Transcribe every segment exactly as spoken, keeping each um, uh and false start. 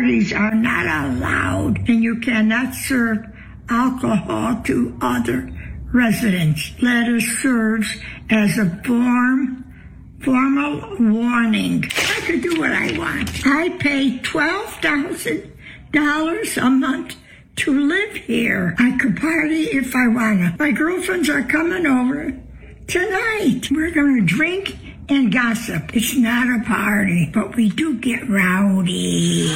parties are not allowed, and you cannot serve alcohol to other residents. Letter serves as a form, formal warning. I could do what I want. I pay twelve thousand dollars a month to live here. I could party if I wanna. My girlfriends are coming over tonight. We're gonna drink and gossip. It's not a party, but we do get rowdy.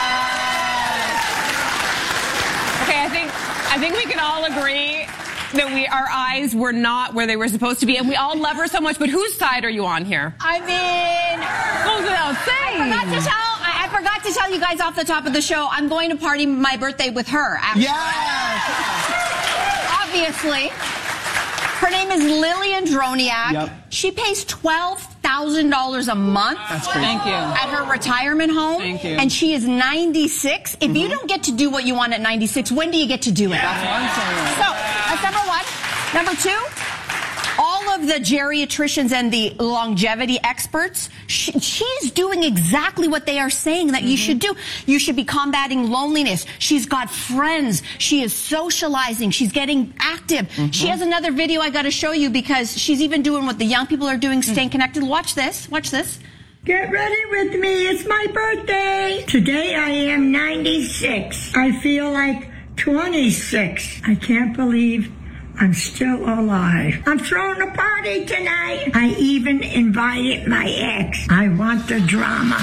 Okay, I think I think we can all agree that we our eyes were not where they were supposed to be, and we all love her so much. But whose side are you on here? I mean, goes without saying. I forgot to tell. I, I forgot to tell you guys off the top of the show. I'm going to party my birthday with her. Actually. Yes. Obviously. Her name is Lillian Droniak. Yep. She pays twelve thousand dollars a month. That's crazy. Thank you. At her retirement home. Thank you. And she is ninety-six. If mm-hmm. you don't get to do what you want at ninety-six, when do you get to do it? That's what I'm saying. So, that's number one. Number two, all of the geriatricians and the longevity experts, she, she's doing exactly what they are saying that mm-hmm. you should do. You should be combating loneliness. She's got friends. She is socializing. She's getting active. Mm-hmm. She has another video I got to show you because she's even doing what the young people are doing, staying mm-hmm. connected. Watch this. Watch this. Get ready with me. It's my birthday. Today I am ninety-six. I feel like twenty-six. I can't believe I'm still alive. I'm throwing a party tonight. I even invited my ex. I want the drama.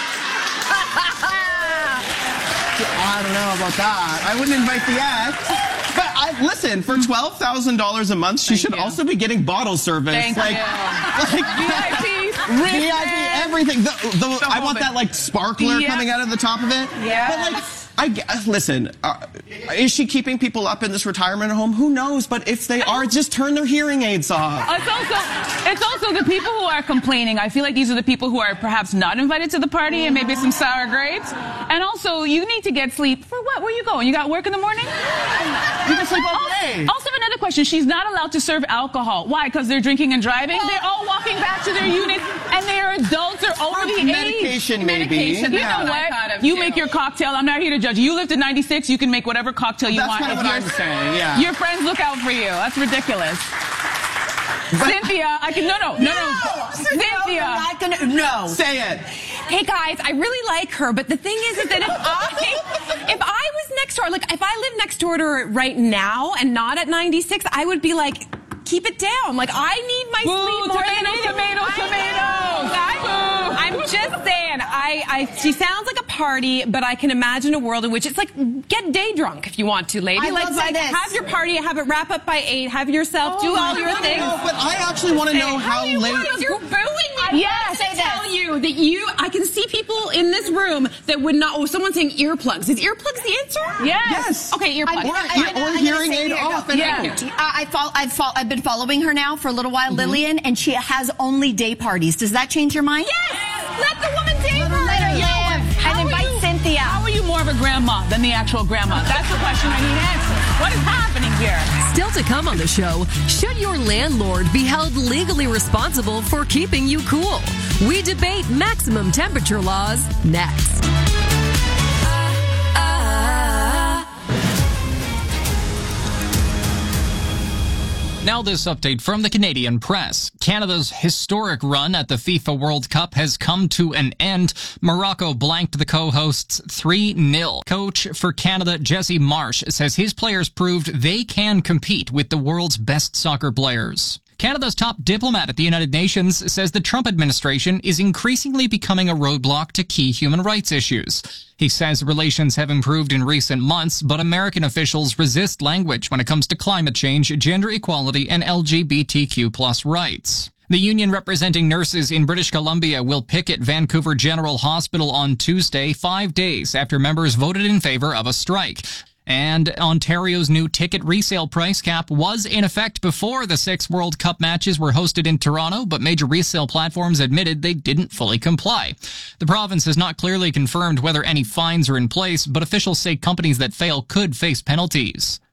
I don't know about that. I wouldn't invite the ex. But I, listen, for twelve thousand dollars a month, she Thank should you. also be getting bottle service. Thank like, you. Like, V I P. V I P, everything. The, the, I want that, like, sparkler yeah. coming out of the top of it. Yeah. But, like, I, listen, uh, is she keeping people up in this retirement home? Who knows? But if they are, just turn their hearing aids off. It's also, it's also the people who are complaining. I feel like these are the people who are perhaps not invited to the party and maybe some sour grapes. And also, you need to get sleep. For what? Where are you going? You got work in the morning? You can sleep all day. Also, another question. She's not allowed to serve alcohol. Why? Because they're drinking and driving? They're all walking back to their units, and they are adults or over the age. Medication, maybe. Medication. You Yeah. know what? You make your cocktail. I'm not here to judge you. You lived at ninety-six. You can make whatever cocktail you That's want. kind of If what your- I'm saying, yeah. Your friends look out for you. That's ridiculous. Cynthia, I can, no, no, no, no. Cynthia. I'm not gonna, no. Say it. Hey guys, I really like her, but the thing is, is that if I, if I was next door, like if I lived next door to her right now and not at ninety-six, I would be like, keep it down. Like I need my Boo, sleep more tomato, than anything. tomato, I tomatoes. know, guys. I'm just saying, I, I, she sounds like a party, but I can imagine a world in which it's like, get day drunk if you want to, lady. I like, love like this. have your party, have it wrap up by eight, have yourself, do all your things. No, but I actually want to know how you late. want- You're booing me. I Yes, wanna I say tell this. you that you, I can see people in this room that would not, oh, someone's saying earplugs. Is earplugs the answer? Yes. Yes. Okay, earplugs. I'm gonna- Or, I'm gonna- or I'm gonna hearing say aid here, off. no. And Yeah. everything. I, I fol- I've, fol- I've been following her now for a little while, Lillian, and she has only day parties. Does that change your mind? Yes! Let the woman day Let her party. live. How And are invite you- Cynthia. How are you more of a grandma than the actual grandma? That's the question I need answered. What is happening here? Still to come on the show, should your landlord be held legally responsible for keeping you cool? We debate maximum temperature laws next. Now this update from the Canadian press. Canada's historic run at the FIFA World Cup has come to an end. Morocco blanked the co-hosts three nil. Coach for Canada, Jesse Marsh, says his players proved they can compete with the world's best soccer players. Canada's top diplomat at the United Nations says the Trump administration is increasingly becoming a roadblock to key human rights issues. He says relations have improved in recent months, but American officials resist language when it comes to climate change, gender equality, and L G B T Q plus rights. The union representing nurses in British Columbia will picket Vancouver General Hospital on Tuesday, five days after members voted in favor of a strike. And Ontario's new ticket resale price cap was in effect before the six World Cup matches were hosted in Toronto, but major resale platforms admitted they didn't fully comply. The province has not clearly confirmed whether any fines are in place, but officials say companies that fail could face penalties.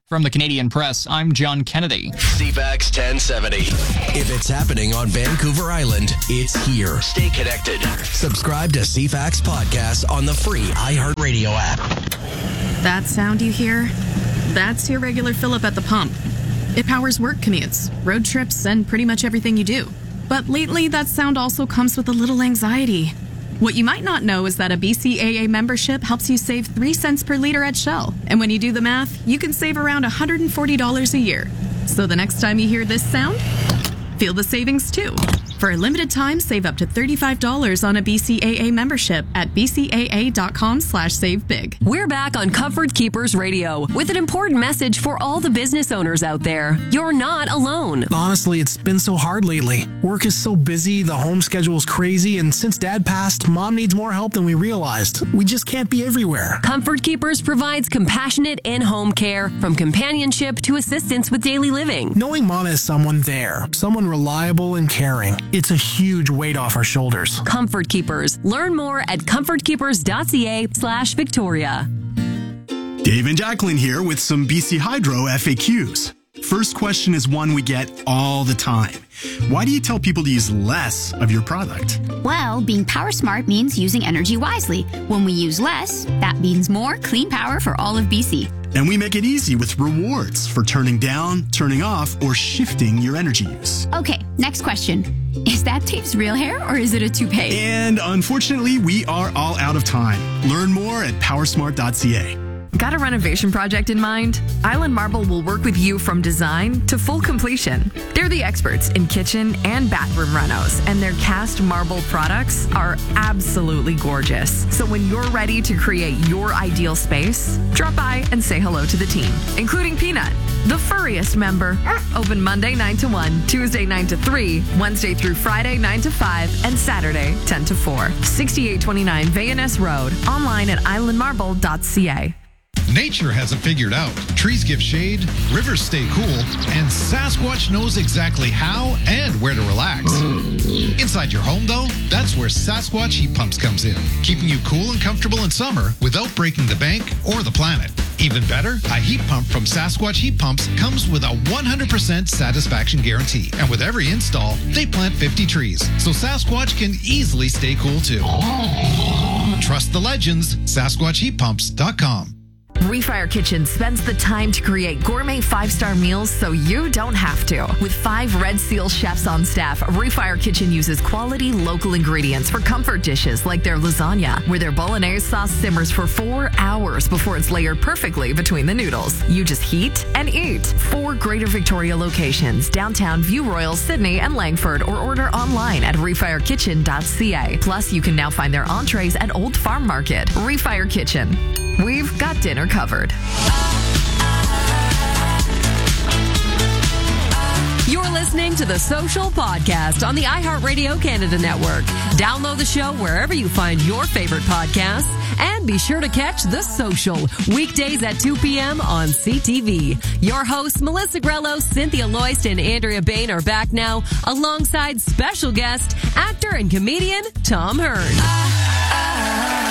From the Canadian Press, I'm John Kennedy. C FAX ten seventy. If it's happening on Vancouver Island, it's here. Stay connected. Subscribe to C FAX Podcast on the free iHeartRadio app. That sound you hear? That's your regular fill-up at the pump. It powers work commutes, road trips, and pretty much everything you do. But lately, that sound also comes with a little anxiety. What you might not know is that a B C A A membership helps you save three cents per liter at Shell. And when you do the math, you can save around one hundred forty dollars a year. So the next time you hear this sound, feel the savings too. For a limited time, save up to thirty-five dollars on a B C A A membership at bcaa.com slash save big. We're back on Comfort Keepers Radio with an important message for all the business owners out there. You're not alone. Honestly, it's been so hard lately. Work is so busy, the home schedule is crazy, and since Dad passed, Mom needs more help than we realized. We just can't be everywhere. Comfort Keepers provides compassionate in-home care, from companionship to assistance with daily living. Knowing Mom has someone there, someone reliable and caring, it's a huge weight off our shoulders. Comfort Keepers. Learn more at comfortkeepers.ca slash Victoria. Dave and Jacqueline here with some B C Hydro F A Qs. First question is one we get all the time. Why do you tell people to use less of your product? Well, being power smart means using energy wisely. When we use less, that means more clean power for all of B C. And we make it easy with rewards for turning down, turning off, or shifting your energy use. Okay, next question. Is that Dave's real hair or is it a toupee? And unfortunately, we are all out of time. Learn more at powersmart dot c a. Got a renovation project in mind? Island Marble will work with you from design to full completion. They're the experts in kitchen and bathroom renos, and their cast marble products are absolutely gorgeous. So when you're ready to create your ideal space, drop by and say hello to the team, including Peanut, the furriest member. Open Monday nine to one, Tuesday nine to three, Wednesday through Friday nine to five, and Saturday ten to four. sixty-eight twenty-nine V N S Road. Online at island marble dot c a. Nature has it figured out. Trees give shade, rivers stay cool, and Sasquatch knows exactly how and where to relax. Inside your home, though, that's where Sasquatch Heat Pumps comes in, keeping you cool and comfortable in summer without breaking the bank or the planet. Even better, a heat pump from Sasquatch Heat Pumps comes with a one hundred percent satisfaction guarantee. And with every install, they plant fifty trees, so Sasquatch can easily stay cool too. Trust the legends, Sasquatch Heat Pumps dot com. Refire Kitchen spends the time to create gourmet five-star meals so you don't have to. With five Red Seal chefs on staff, Refire Kitchen uses quality local ingredients for comfort dishes like their lasagna, where their bolognese sauce simmers for four hours before it's layered perfectly between the noodles. You just heat and eat. Four Greater Victoria locations, downtown View Royal, Sydney, and Langford, or order online at refire kitchen dot c a. Plus, you can now find their entrees at Old Farm Market. Refire Kitchen. We've got dinner covered. You're listening to The Social Podcast on the iHeartRadio Canada Network. Download the show wherever you find your favorite podcasts, and be sure to catch The Social weekdays at two p.m. on C T V. Your hosts, Melissa Grello, Cynthia Loist, and Andrea Bain are back now, alongside special guest, actor and comedian Tom Hearn. Uh, uh,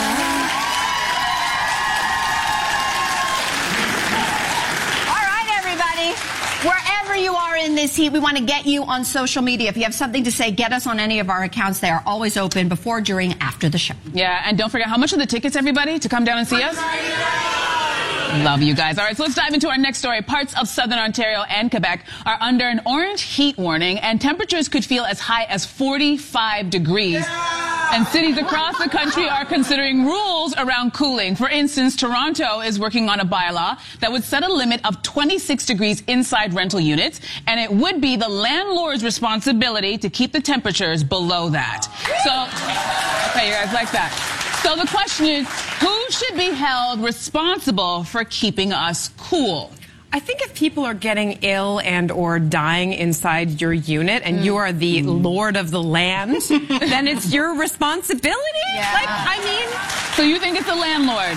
Wherever you are in this heat, we want to get you on social media. If you have something to say, get us on any of our accounts. They are always open before, during, after the show. Yeah, and don't forget, how much are the tickets, everybody, to come down and see us? Love you guys. All right, so let's dive into our next story. Parts of southern Ontario and Quebec are under an orange heat warning, and temperatures could feel as high as forty-five degrees. And cities across the country are considering rules around cooling. For instance, Toronto is working on a bylaw that would set a limit of twenty-six degrees inside rental units, and it would be the landlord's responsibility to keep the temperatures below that. So, okay, you guys like that? So the question is, who should be held responsible for keeping us cool? I think if people are getting ill and or dying inside your unit and mm. you are the mm. lord of the land, then it's your responsibility. Yeah. Like, I mean... So you think it's the landlord? I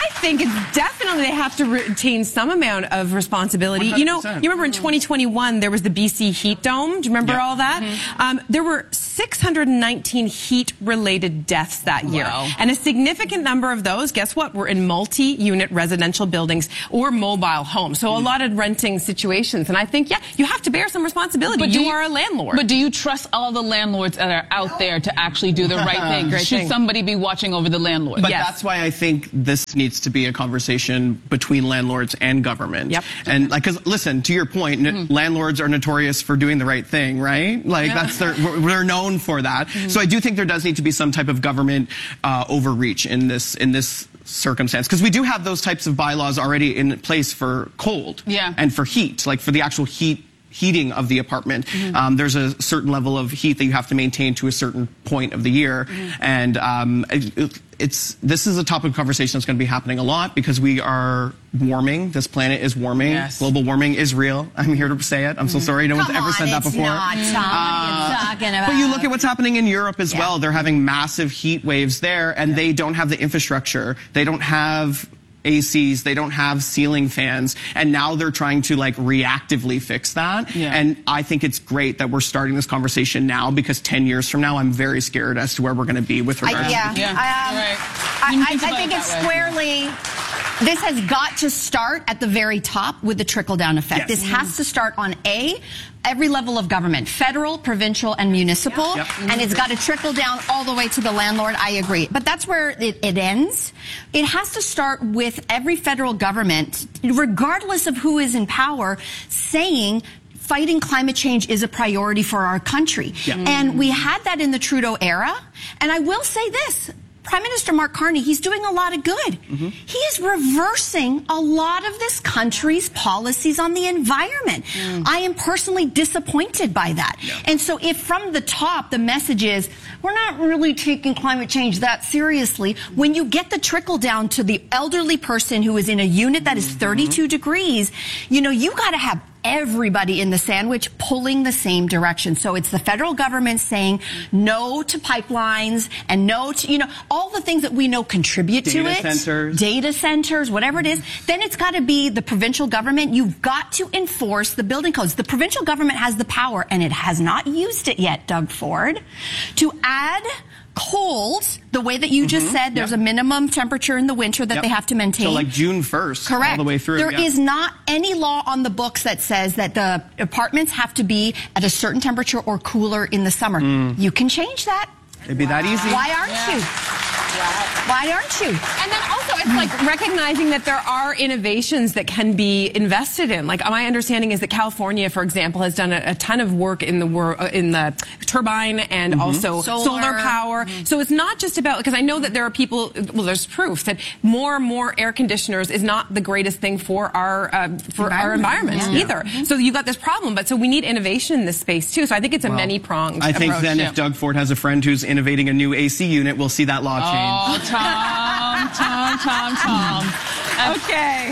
I think it's definitely they have to retain some amount of responsibility. one hundred percent. You know, you remember in twenty twenty-one there was the B C heat dome. Do you remember Yep. all that? Mm-hmm. Um, there were six hundred nineteen heat-related deaths that year, Wow. and a significant number of those, guess what, were in multi-unit residential buildings or mobile homes. So a lot of renting situations. And I think, yeah, you have to bear some responsibility. But you, do you- are a landlord. But do you trust all the landlords that are out there to actually do the right thing? Great Should thing. somebody be watching over the landlord? But Yes. that's why I think this needs to be a conversation between landlords and government. Yep. And like, cause listen, to your point, n- landlords are notorious for doing the right thing, right? Like that's their, we're we're known for that. So I do think there does need to be some type of government uh, overreach in this in this circumstance, because we do have those types of bylaws already in place for cold Yeah. and for heat, like for the actual heat heating of the apartment. Um, there's a certain level of heat that you have to maintain to a certain point of the year. And um, it, it's this is a topic of conversation that's going to be happening a lot because we are warming. This planet is warming. Yes. Global warming is real. I'm here to say it. I'm so sorry no one's Come ever on, said that it's before. not, Tom. What are you talking about? But you look at what's happening in Europe as Yeah. well. They're having massive heat waves there, and they don't have the infrastructure. They don't have A Cs, they don't have ceiling fans, and now they're trying to like reactively fix that. Yeah. And I think it's great that we're starting this conversation now because ten years from now, I'm very scared as to where we're going to be with regards I, yeah, to Yeah, I, um, you're right. I, Didn't I, think I about think it it's that way. squarely. This has got to start at the very top with the trickle-down effect. Yes. This has to start on A, every level of government, federal, provincial, and municipal, Yep. and it's got to trickle down all the way to the landlord. I agree. But that's where it, it ends. It has to start with every federal government, regardless of who is in power, saying fighting climate change is a priority for our country. Yeah. And we had that in the Trudeau era. And I will say this. Prime Minister Mark Carney, he's doing a lot of good. Mm-hmm. He is reversing a lot of this country's policies on the environment. Mm. I am personally disappointed by that. Yeah. And so if from the top the message is, we're not really taking climate change that seriously, when you get the trickle down to the elderly person who is in a unit that is thirty-two degrees, you know, you got to have everybody in the sandwich pulling the same direction. So it's the federal government saying no to pipelines and no to, you know, all the things that we know contribute to Data it. centers. Data centers, whatever it is. Then it's got to be the provincial government. You've got to enforce the building codes. The provincial government has the power, and it has not used it yet, Doug Ford, to add cold, the way that you just said, there's Yep. a minimum temperature in the winter that Yep. they have to maintain. So like June first, Correct. all the way through. There yeah. is not any law on the books that says that the apartments have to be at a certain temperature or cooler in the summer. Mm. You can change that. It'd be that easy. Why aren't you? Why aren't you? And then also, it's like recognizing that there are innovations that can be invested in. Like my understanding is that California, for example, has done a, a ton of work in the wor- uh, in the turbine and also Solar. solar, power. So it's not just about, because I know that there are people. Well, there's proof that more and more air conditioners is not the greatest thing for our uh, for our environment Environment. either. So you got this problem, but so we need innovation in this space too. So I think it's a Well, many pronged. I think approach. then Yeah. if Doug Ford has a friend who's innovating a new A C unit, we'll see that law change. Oh, Tom, Tom, Tom, Tom. Okay.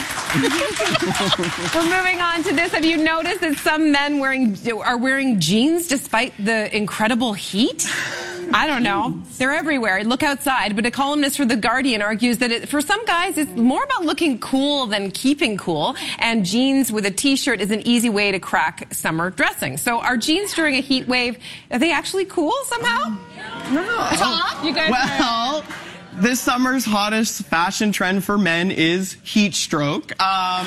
We're moving on to this. Have you noticed that some men wearing are wearing jeans despite the incredible heat? I don't know. They're everywhere. Look outside. But a columnist for The Guardian argues that it, for some guys, it's more about looking cool than keeping cool. And jeans with a t-shirt is an easy way to crack summer dressing. So are jeans during a heat wave, are they actually cool somehow? No. Tom? You guys Well, this summer's hottest fashion trend for men is heat stroke. Um,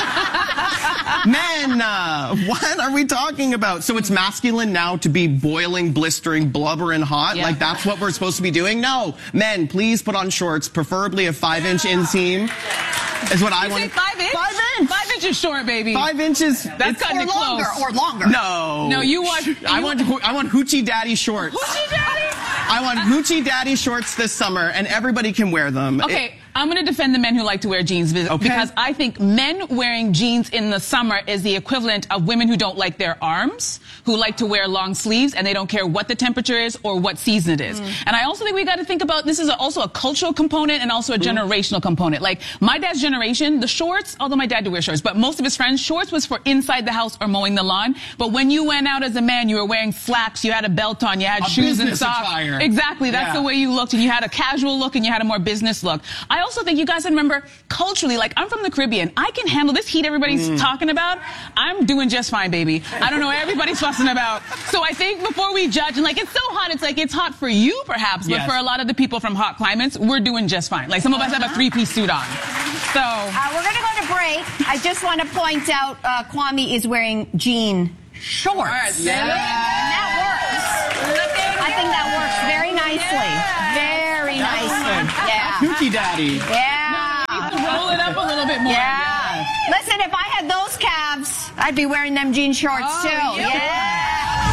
men, uh, what are we talking about? So it's masculine now to be boiling, blistering, blubbering hot? Yeah. Like that's what we're supposed to be doing? No. Men, please put on shorts, preferably a five-inch inseam. Is what I You want. say five inch? Five inch. Five inches short, baby. Five inches. That's cutting Or it longer, close. or longer. No. No, you want- I you- want. I want hoochie daddy shorts. Hoochie daddy? I want hoochie daddy shorts this summer, and everybody can wear them. Okay, I'm going to defend the men who like to wear jeans be- Okay. because I think men wearing jeans in the summer is the equivalent of women who don't like their arms, who like to wear long sleeves, and they don't care what the temperature is or what season it is. And I also think we got to think about this is a, also a cultural component and also a generational component. Like my dad's generation, the shorts, although my dad did wear shorts, but most of his friends, shorts was for inside the house or mowing the lawn. But when you went out as a man, you were wearing slacks, you had a belt on, you had A shoes and business socks. attire. Exactly, that's Yeah. the way you looked, and you had a casual look and you had a more business look. I also think you guys remember culturally, like I'm from the Caribbean. I can handle this heat everybody's mm. talking about. I'm doing just fine, baby. I don't know what everybody's fussing about. So I think before we judge, and like it's so hot, it's like it's hot for you perhaps, but yes. for a lot of the people from hot climates, we're doing just fine. Like some of us have a three-piece suit on. So uh, we're going to go to break. I just want to point out uh, Kwame is wearing jean shorts. Yeah. And that works. I think that works very nicely. Very nicely. Yeah. Cookie daddy. Yeah. No, you need to roll it up a little bit more. Yeah. yeah. Listen, if I had those calves, I'd be wearing them jean shorts oh, too. Yeah. yeah.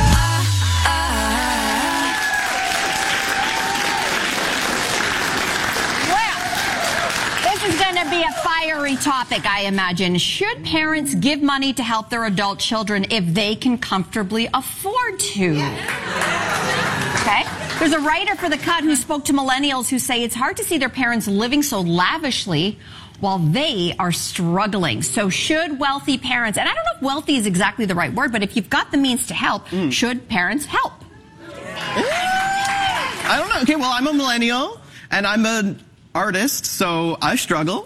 This is going to be a fiery topic, I imagine. Should parents give money to help their adult children if they can comfortably afford to? Okay. There's a writer for The Cut who spoke to millennials who say it's hard to see their parents living so lavishly while they are struggling. So should wealthy parents, and I don't know if wealthy is exactly the right word, but if you've got the means to help, mm. should parents help? I don't know. Okay, well, I'm a millennial, and I'm a artist, so I struggle.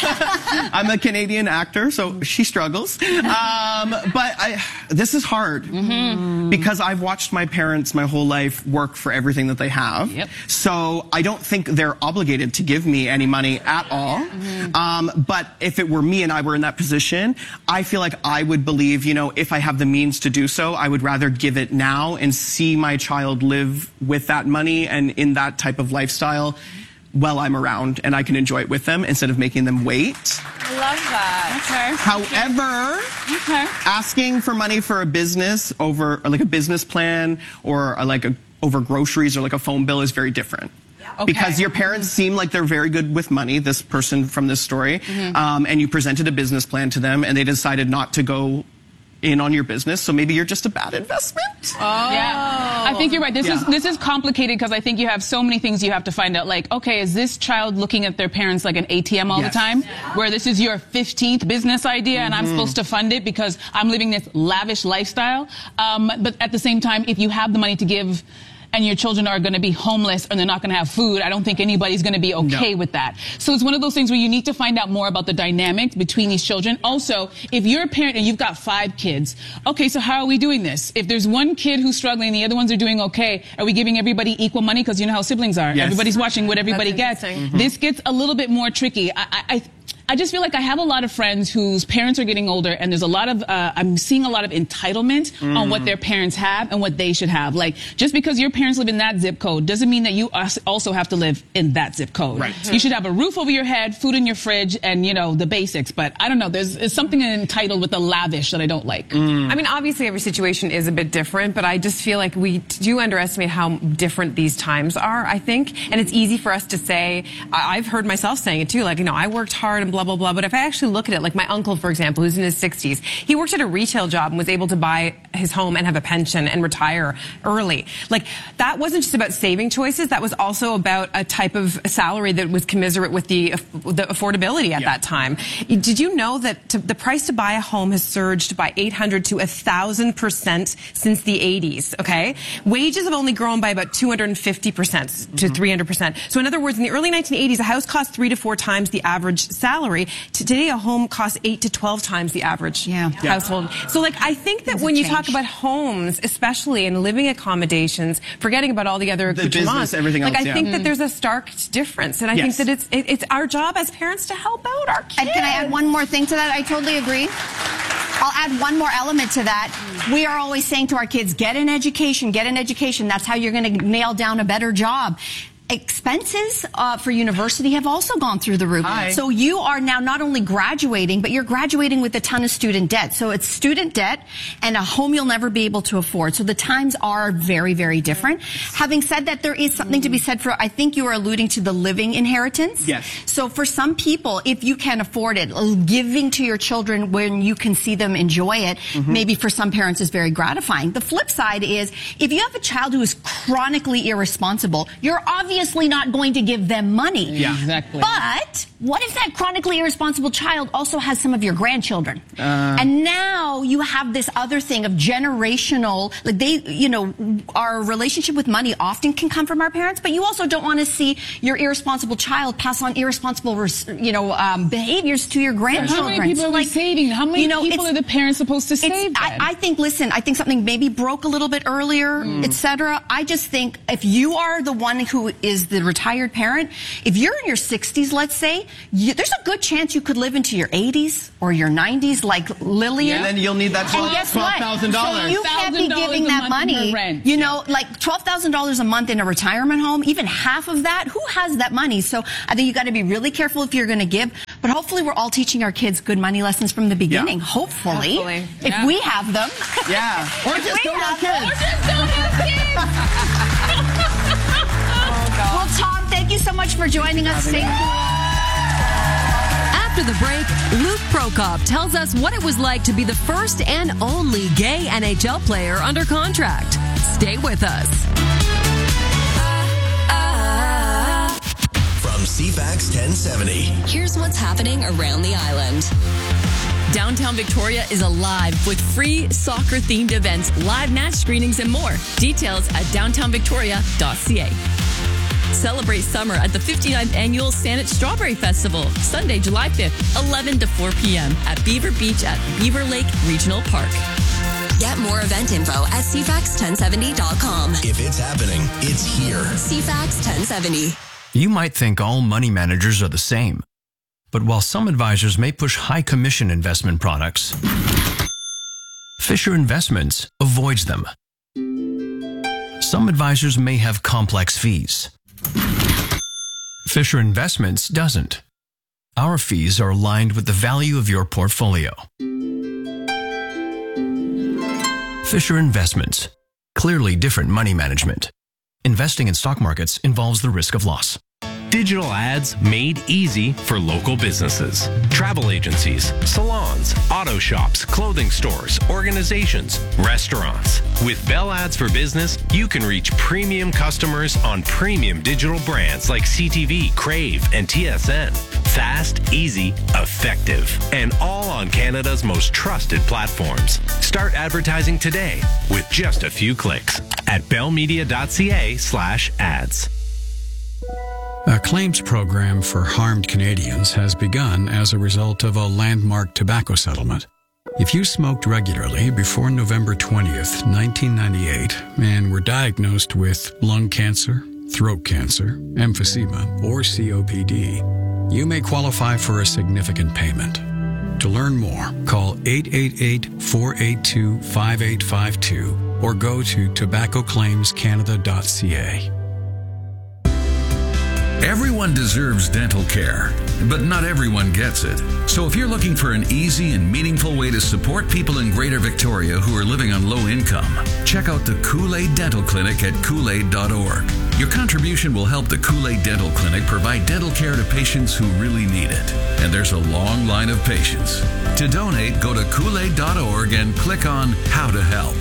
I'm a Canadian actor, so she struggles. Um, but I, this is hard mm-hmm. because I've watched my parents my whole life work for everything that they have. Yep. So I don't think they're obligated to give me any money at all. Mm-hmm. Um, but if it were me and I were in that position, I feel like I would believe, you know, if I have the means to do so, I would rather give it now and see my child live with that money and in that type of lifestyle while I'm around and I can enjoy it with them instead of making them wait. I love that. Okay. However, okay. asking for money for a business over or like a business plan or a, like a, over groceries or like a phone bill is very different. Okay. Because your parents seem like they're very good with money, this person from this story, mm-hmm. um, and you presented a business plan to them and they decided not to go in on your business, so maybe you're just a bad investment. Oh, yeah. I think you're right. This yeah. is this is complicated because I think you have so many things you have to find out. Like, okay, is this child looking at their parents like an A T M all yes. the time, where this is your fifteenth business idea mm-hmm. and I'm supposed to fund it because I'm living this lavish lifestyle? Um, but at the same time, if you have the money to give, and your children are going to be homeless and they're not going to have food, I don't think anybody's going to be okay no. with that. So it's one of those things where you need to find out more about the dynamic between these children. Also, if you're a parent and you've got five kids, okay, so how are we doing this? If there's one kid who's struggling and the other ones are doing okay, are we giving everybody equal money? Because you know how siblings are. Yes. Everybody's watching what everybody gets. Mm-hmm. This gets a little bit more tricky. I, I, I I just feel like I have a lot of friends whose parents are getting older, and there's a lot of, uh, I'm seeing a lot of entitlement mm. on what their parents have and what they should have. Like, just because your parents live in that zip code doesn't mean that you also have to live in that zip code. Right. You should have a roof over your head, food in your fridge, and, you know, the basics. But I don't know, there's, there's something entitled with the lavish that I don't like. Mm. I mean, obviously every situation is a bit different, but I just feel like we do underestimate how different these times are, I think. And it's easy for us to say, I've heard myself saying it too, like, you know, I worked hard and blah, blah, blah. But if I actually look at it, like my uncle, for example, who's in his sixties, he worked at a retail job and was able to buy his home and have a pension and retire early. Like, that wasn't just about saving choices. That was also about a type of salary that was commensurate with the, the affordability at yeah. that time. Did you know that to, the price to buy a home has surged by eight hundred to one thousand percent since the eighties, okay? Wages have only grown by about two hundred fifty percent to mm-hmm. three hundred percent. So in other words, in the early nineteen eighties, a house cost three to four times the average salary. Today, a home costs eight to twelve times the average yeah. household. So, like, I think that Things when you changed. talk about homes, especially in living accommodations, forgetting about all the other the business, everything like, else, I yeah. think mm. that there's a stark difference, and I yes. think that it's it, it's our job as parents to help out our kids. And can I add one more thing to that? I totally agree. I'll add one more element to that. We are always saying to our kids, get an education, get an education. That's how you're going to nail down a better job. Expenses uh, for university have also gone through the roof. Hi. So you are now not only graduating, but you're graduating with a ton of student debt. So it's student debt and a home you'll never be able to afford. So the times are very, very different. Having said that, there is something to be said for, I think you were alluding to the living inheritance. Yes. So for some people, if you can afford it, giving to your children when you can see them enjoy it, mm-hmm. maybe for some parents is very gratifying. The flip side is, if you have a child who is chronically irresponsible, you're obviously obviously not going to give them money. Yeah. Exactly. But what if that chronically irresponsible child also has some of your grandchildren? Uh, and now you have this other thing of generational, like they, you know, our relationship with money often can come from our parents, but you also don't want to see your irresponsible child pass on irresponsible, you know, um, behaviors to your grandchildren. How many people So, are we like, saving? How many you know, people it's- are the parents supposed to it's- save? I, then? I think, listen, I think something maybe broke a little bit earlier, Mm. et cetera. I just think if you are the one who is the retired parent, if you're in your sixties, let's say, you, there's a good chance you could live into your eighties or your nineties like Lillian. And then you'll need that And guess twelve what? thousand dollars. So you can't be $twelve thousand giving a that month in money. her rent. You know, like twelve thousand dollars a month in a retirement home, even half of that, who has that money? So I think you got to be really careful if you're going to give. But hopefully we're all teaching our kids good money lessons from the beginning. Yeah. Hopefully. Hopefully. If Yeah. we have them. Yeah. Or If just we don't have have them. kids. Just don't have kids. Well, Tom, thank you so much for joining us. Stay cool. After the break, Luke Prokop tells us what it was like to be the first and only gay N H L player under contract. Stay with us. From C FAX ten seventy. Here's what's happening around the island. Downtown Victoria is alive with free soccer-themed events, live match screenings, and more. Details at downtown victoria dot c a. Celebrate summer at the fifty-ninth Annual Saanich Strawberry Festival, Sunday, July fifth, eleven to four p.m. at Beaver Beach at Beaver Lake Regional Park. Get more event info at c fax ten seventy dot com. If it's happening, it's here. C FAX ten seventy. You might think all money managers are the same. But while some advisors may push high commission investment products, Fisher Investments avoids them. Some advisors may have complex fees. Fisher Investments doesn't. Our fees are aligned with the value of your portfolio. Fisher Investments. Clearly different money management. Investing in stock markets involves the risk of loss. Digital ads made easy for local businesses. Travel agencies, salons, auto shops, clothing stores, organizations, restaurants. With Bell Ads for Business, you can reach premium customers on premium digital brands like C T V, Crave, and T S N. Fast, easy, effective, and all on Canada's most trusted platforms. Start advertising today with just a few clicks at bellmedia dot c a slash ads. A claims program for harmed Canadians has begun as a result of a landmark tobacco settlement. If you smoked regularly before November twentieth, nineteen ninety-eight, and were diagnosed with lung cancer, throat cancer, emphysema, or C O P D, you may qualify for a significant payment. To learn more, call eight eight eight, four eight two, five eight five two or go to tobacco claims canada dot c a. Everyone deserves dental care, but not everyone gets it. So if you're looking for an easy and meaningful way to support people in Greater Victoria who are living on low income, check out the Kool-Aid Dental Clinic at kool aid dot org. Your contribution will help the Kool-Aid Dental Clinic provide dental care to patients who really need it. And there's a long line of patients. To donate, go to kool aid dot org and click on How to Help.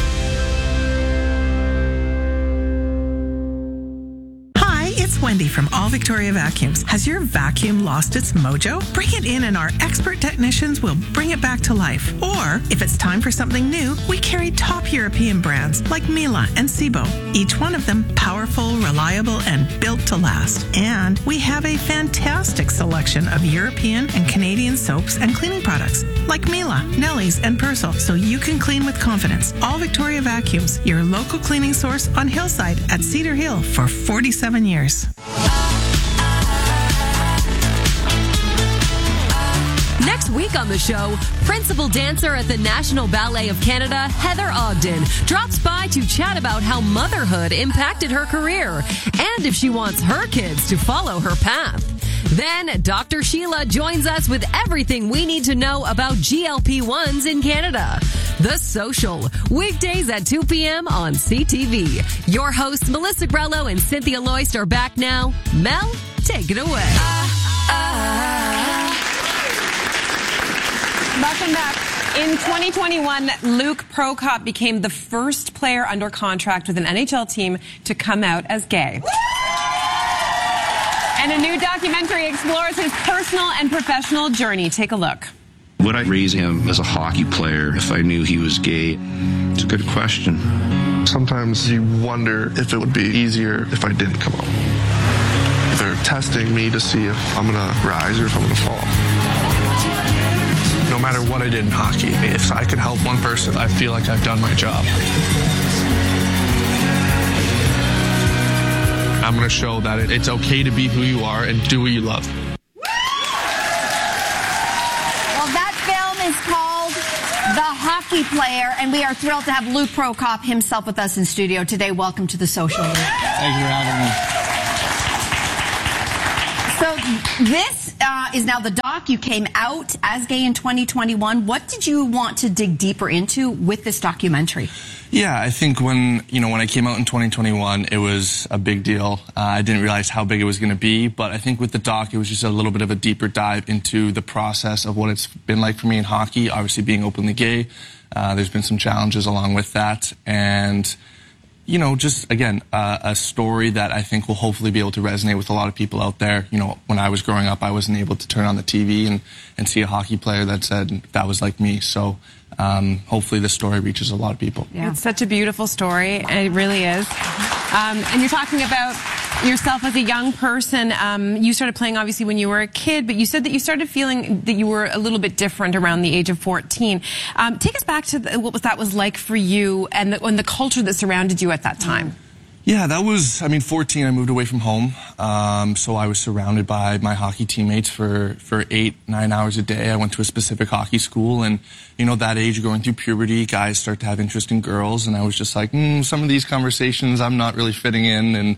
It's Wendy from All Victoria Vacuums. Has your vacuum lost its mojo? Bring it in and our expert technicians will bring it back to life. Or, if it's time for something new, we carry top European brands like Miele and Sebo. Each one of them powerful, reliable, and built to last. And we have a fantastic selection of European and Canadian soaps and cleaning products like Miele, Nelly's, and Persil, so you can clean with confidence. All Victoria Vacuums, your local cleaning source on Hillside at Cedar Hill for forty-seven years. Next week on the show, principal dancer at the National Ballet of Canada, Heather Ogden, drops by to chat about how motherhood impacted her career and if she wants her kids to follow her path. Then Doctor Sheila joins us with everything we need to know about G L P ones in Canada. The Social, weekdays at two p.m. on C T V. Your hosts, Melissa Grello and Cynthia Loist, are back now. Mel, take it away. Welcome back. In twenty twenty-one, Luke Prokop became the first player under contract with an N H L team to come out as gay. And a new documentary explores his personal and professional journey. Take a look. Would I raise him as a hockey player if I knew he was gay? It's a good question. Sometimes you wonder if it would be easier if I didn't come out. They're testing me to see if I'm going to rise or if I'm going to fall. No matter what I did in hockey, if I could help one person, I feel like I've done my job. I'm going to show that it's okay to be who you are and do what you love. Well, that film is called The Hockey Player, and we are thrilled to have Luke Prokop himself with us in studio today. Welcome to The Social. Thank you for having me. So this uh, is now the doc. You came out as gay in twenty twenty-one. What did you want to dig deeper into with this documentary? Yeah, I think when, you know, when I came out in twenty twenty-one, it was a big deal. Uh, I didn't realize how big it was going to be, but I think with the doc, it was just a little bit of a deeper dive into the process of what it's been like for me in hockey, obviously being openly gay. Uh, there's been some challenges along with that, and you know, just, again, uh, a story that I think will hopefully be able to resonate with a lot of people out there. You know, when I was growing up, I wasn't able to turn on the T V and, and see a hockey player that said that was like me. So um, hopefully this story reaches a lot of people. Yeah. It's such a beautiful story. It really is. Um, and you're talking about yourself as a young person. Um, you started playing, obviously, when you were a kid, but you said that you started feeling that you were a little bit different around the age of fourteen. Um, take us back to the, what was, that was like for you and the, and the culture that surrounded you at that time. Yeah, that was, I mean, fourteen, I moved away from home. Um, so I was surrounded by my hockey teammates for, for eight, nine hours a day. I went to a specific hockey school, and, you know, that age, going through puberty, guys start to have interest in girls, and I was just like, mm, some of these conversations I'm not really fitting in. And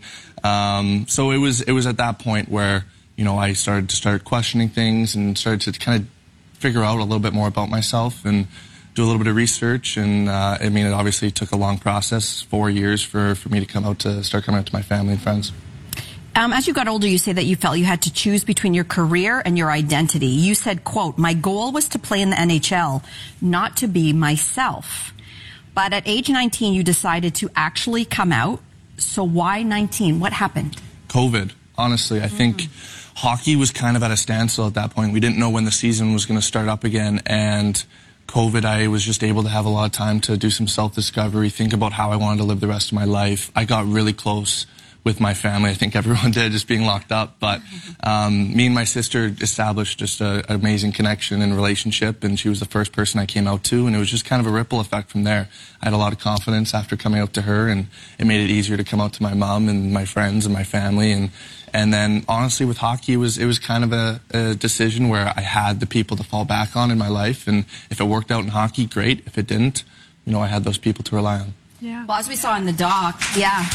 um, so it was, it was at that point where, you know, I started to start questioning things and started to kind of figure out a little bit more about myself and do a little bit of research. And uh, I mean, it obviously took a long process, four years for, for me to come out to start coming out to my family and friends. Um, as you got older, you say that you felt you had to choose between your career and your identity. You said, quote, "My goal was to play in the N H L, not to be myself." But at age nineteen, you decided to actually come out. So why nineteen? What happened? COVID, honestly. I mm. think hockey was kind of at a standstill at that point. We didn't know when the season was going to start up again, and COVID, I was just able to have a lot of time to do some self-discovery, think about how I wanted to live the rest of my life. I got really close with my family. I think everyone did, just being locked up. But um, me and my sister established just a, an amazing connection and relationship, and she was the first person I came out to, and it was just kind of a ripple effect from there. I had a lot of confidence after coming out to her, and it made it easier to come out to my mom and my friends and my family. And And then, honestly, with hockey, it was, it was kind of a, a decision where I had the people to fall back on in my life. And if it worked out in hockey, great. If it didn't, you know, I had those people to rely on. Yeah. Well, as we saw in the doc, yeah.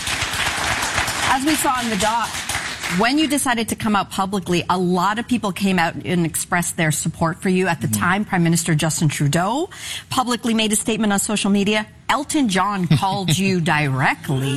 As we saw in the doc, when you decided to come out publicly, a lot of people came out and expressed their support for you. At the mm-hmm. time, Prime Minister Justin Trudeau publicly made a statement on social media. Elton John called you directly.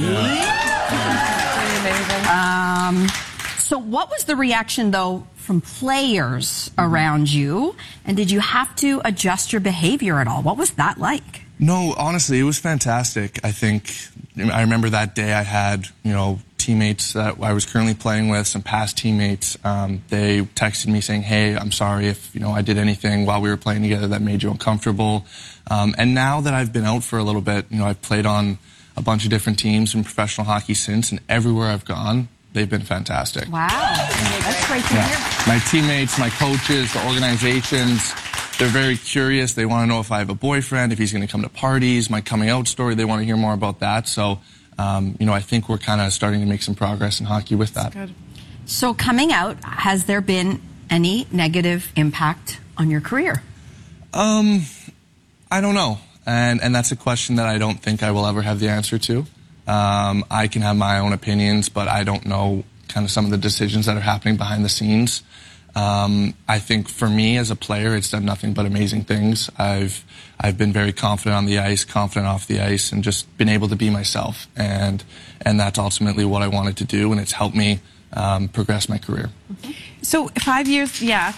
Yeah. Um... So what was the reaction, though, from players around you? And did you have to adjust your behavior at all? What was that like? No, honestly, it was fantastic. I think, I remember that day I had, you know, teammates that I was currently playing with, some past teammates. Um, they texted me saying, "Hey, I'm sorry if, you know, I did anything while we were playing together that made you uncomfortable." Um, and now that I've been out for a little bit, you know, I've played on a bunch of different teams in professional hockey since, and everywhere I've gone, they've been fantastic. Wow. That's great to yeah. hear. My teammates, my coaches, the organizations, they're very curious. They want to know if I have a boyfriend, if he's going to come to parties, my coming out story. They want to hear more about that. So, um, you know, I think we're kind of starting to make some progress in hockey with that. That's good. So coming out, has there been any negative impact on your career? Um, I don't know. And, and that's a question that I don't think I will ever have the answer to. Um, I can have my own opinions, but I don't know kind of some of the decisions that are happening behind the scenes. Um, I think for me as a player, it's done nothing but amazing things. I've I've been very confident on the ice, confident off the ice, and just been able to be myself. And and that's ultimately what I wanted to do, and it's helped me um, progress my career. So five years, yeah.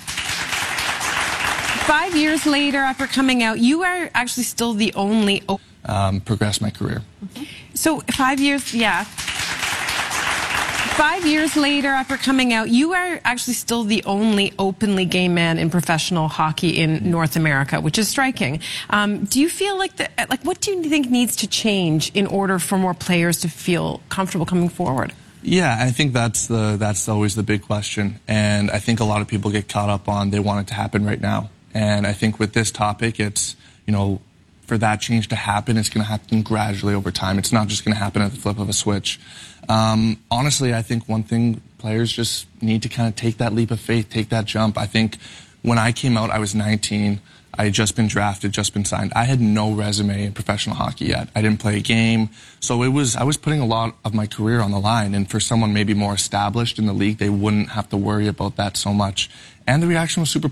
Five years later, after coming out, you are actually still the only. Um, progress my career. So five years, yeah. five years later after coming out, you are actually still the only openly gay man in professional hockey in North America, which is striking. Um, do you feel like the, like what do you think needs to change in order for more players to feel comfortable coming forward? Yeah, I think that's the that's always the big question, and I think a lot of people get caught up on they want it to happen right now. And I think with this topic, it's, you know, for that change to happen, it's going to happen gradually over time. It's not just going to happen at the flip of a switch. Um, honestly, I think one thing players just need to kind of take that leap of faith, take that jump. I think when I came out, I was nineteen. I had just been drafted, just been signed. I had no resume in professional hockey yet. I didn't play a game. So it was, I was putting a lot of my career on the line. And for someone maybe more established in the league, they wouldn't have to worry about that so much. And the reaction was super